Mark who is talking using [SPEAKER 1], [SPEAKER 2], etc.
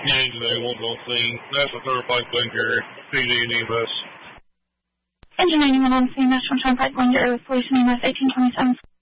[SPEAKER 1] Engine 81 on scene. National Turnpike Glengarry, PD and EMS.
[SPEAKER 2] Engine 81 on scene, National Turnpike Glengarry with Police and EMS 1827.